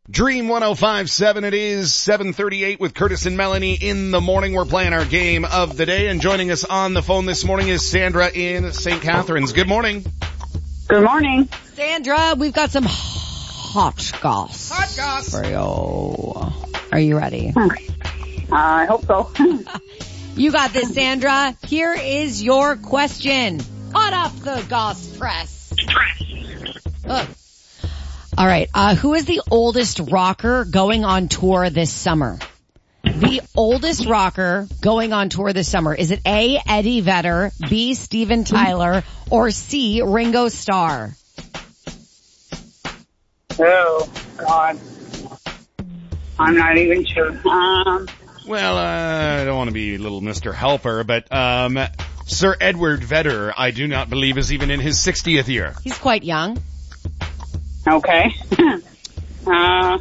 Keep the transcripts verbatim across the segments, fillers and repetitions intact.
Dream one oh five point seven, it is seven thirty-eight with Curtis and Melanie in the morning. We're playing our game of the day, and joining us on the phone this morning is Sandra in Saint Catharines. Good morning. Good morning. Sandra, we've got some hot goss. Hot goss. For you. Are you ready? Uh, I hope so. You got this, Sandra. Here is your question. Hot off the goss press. Ugh. All right. Uh, who is the oldest rocker going on tour this summer? The oldest rocker going on tour this summer. Is it A, Eddie Vedder, B, Steven Tyler, or C, Ringo Starr? Oh, God. I'm not even sure. Um, Well, uh, I don't want to be little Mister Helper, but um, Sir Edward Vedder, I do not believe, is even in his sixtieth year. He's quite young. okay. uh,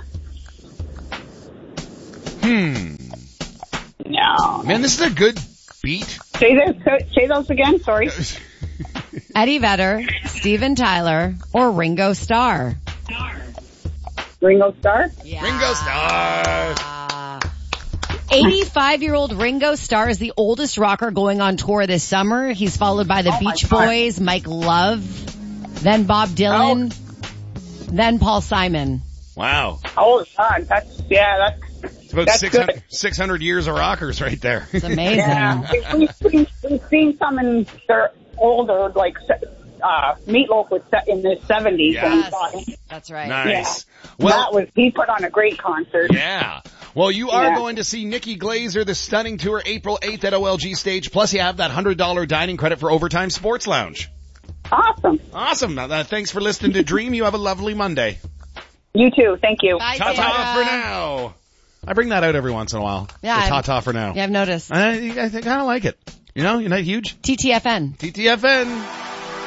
Hmm. no. Man, this is a good beat. Say those, say those again, sorry. Eddie Vedder, Steven Tyler, or Ringo Starr? Ringo Starr? Yeah. Ringo Starr. eighty-five-year-old Ringo Starr is the oldest rocker going on tour this summer. He's followed by the Oh my Beach God. Boys, Mike Love, then Bob Dylan, Oh. then Paul Simon. Wow. Oh, God. That's, yeah, that's, It's about That's six hundred, good. six hundred years of rockers right there. It's amazing. yeah. We've seen, we've seen some in their older, like, uh, Meatloaf was set in the seventies. when he Yes, saw him. that's right. Nice. that Well, was, he put on a great concert. yeah. Well, you are Yeah. going to see Nikki Glazer, the Stunning Tour, April eighth at O L G Stage. Plus, you have that one hundred dollars dining credit for Overtime Sports Lounge. Awesome. Awesome. Now, uh, thanks for listening to Dream. You have a lovely Monday. You too. Thank you. Bye, Ta-ta Sandra. for now. I bring that out every once in a while. Yeah, The I'm- ta-ta for now. Yeah, I've noticed. I, I think I kind of like it. You know, you're not huge. T T F N. T T F N.